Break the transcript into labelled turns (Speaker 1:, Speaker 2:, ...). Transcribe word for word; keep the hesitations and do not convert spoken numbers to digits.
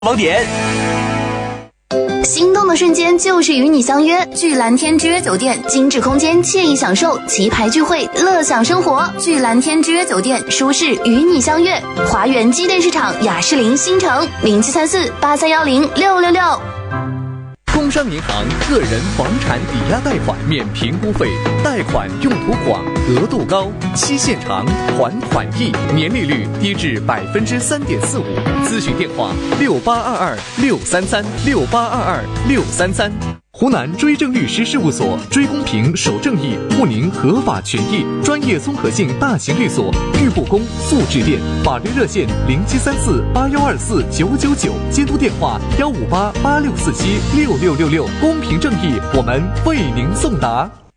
Speaker 1: 网点。
Speaker 2: 心动的瞬间就是与你相约，聚蓝天之约酒店，精致空间，惬意享受，棋牌聚会，乐享生活。聚蓝天之约酒店，舒适与你相约。华源机电市场雅士林新城零七三四八三幺零六六六。
Speaker 3: 工商银行个人房产抵押贷款免评估费，贷款用途广，额度高，期限长，还款易，年利率低至百分之三点四五。咨询电话：六八二二六三三六八二二六三三。湖南追正律师事务所，追公平守正义，护您合法权益，专业综合性大型律所，豫不公速致电，法律热线零七三四八幺二四九九九，监督电话幺五八八六四七六六六六，公平正义，我们为您送达。